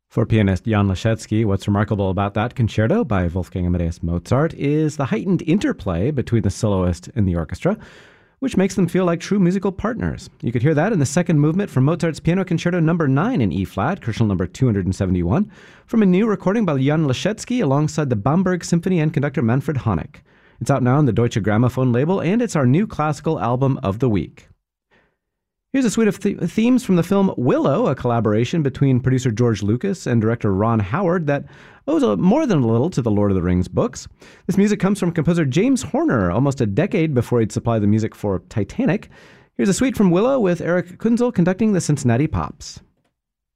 For pianist Jan Leschetzy, what's remarkable about that concerto by Wolfgang Amadeus Mozart is the heightened interplay between the soloist and the orchestra, which makes them feel like true musical partners. You could hear that in the second movement from Mozart's Piano Concerto No. 9 in E-flat, Köchel No. 271, from a new recording by Jan Leschetzy alongside the Bamberg Symphony and conductor Manfred Honeck. It's out now on the Deutsche Grammophon label, and it's our new classical album of the week. Here's a suite of themes from the film Willow, a collaboration between producer George Lucas and director Ron Howard that owes more than a little to the Lord of the Rings books. This music comes from composer James Horner, almost a decade before he'd supplied the music for Titanic. Here's a suite from Willow with Eric Kunzel conducting the Cincinnati Pops.